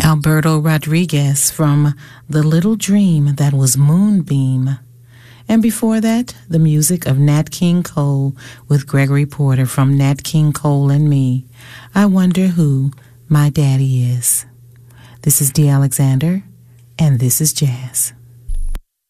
Alberto Rodriguez from The Little Dream That Was Moonbeam. And before that, the music of Nat King Cole with Gregory Porter from Nat King Cole and Me. I Wonder Who My Daddy Is. This is Dee Alexander, and this is Jazz.